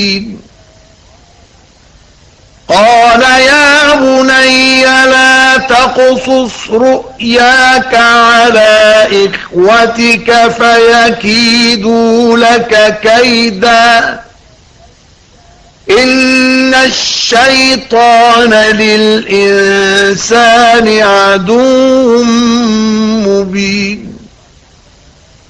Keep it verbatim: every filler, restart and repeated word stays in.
قال يا بني لا تقصص رؤياك على إخوتك فيكيدوا لك كيدا إن الشيطان للإنسان عدو مبين